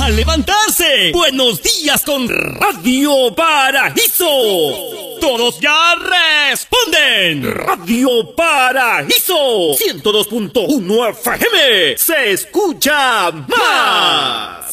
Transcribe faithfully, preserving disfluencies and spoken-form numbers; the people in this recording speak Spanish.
a levantarse. Buenos días con Radio Paraíso. Todos ya responden. Radio Paraíso ciento dos punto uno F M. Se escucha más.